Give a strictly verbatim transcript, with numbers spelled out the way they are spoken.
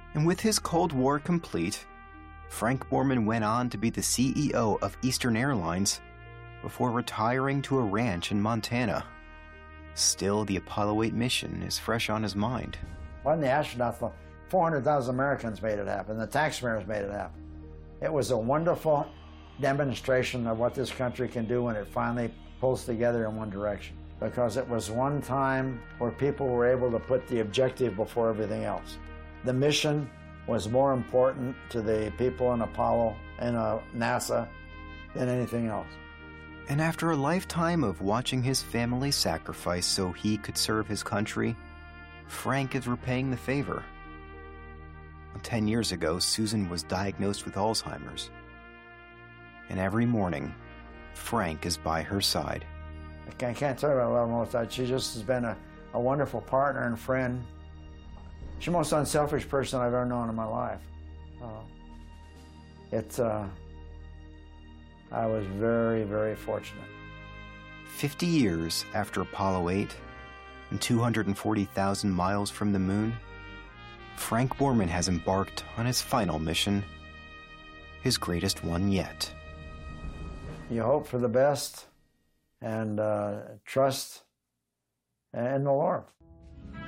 And with his Cold War complete, Frank Borman went on to be the C E O of Eastern Airlines before retiring to a ranch in Montana. Still, the Apollo eight mission is fresh on his mind. Wasn't the astronauts, four hundred thousand Americans made it happen. The taxpayers made it happen. It was a wonderful demonstration of what this country can do when it finally pulls together in one direction. Because it was one time where people were able to put the objective before everything else. The mission was more important to the people in Apollo and uh, NASA than anything else. And after a lifetime of watching his family sacrifice so he could serve his country, Frank is repaying the favor. Ten years ago, Susan was diagnosed with Alzheimer's. And every morning, Frank is by her side. I can't, can't tell you what I love most. She just has been a, a wonderful partner and friend. She's the most unselfish person I've ever known in my life. Uh, it's, uh, I was very, very fortunate. Fifty years after Apollo eight and two hundred forty thousand miles from the moon, Frank Borman has embarked on his final mission, his greatest one yet. You hope for the best and uh, trust in the Lord.